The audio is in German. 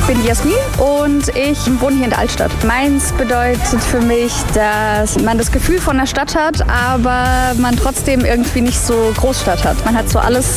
bin Jasmin und ich wohne hier in der Altstadt. Mainz bedeutet für mich, dass man das Gefühl von der Stadt hat, aber man trotzdem irgendwie nicht so Großstadt hat. Man hat so alles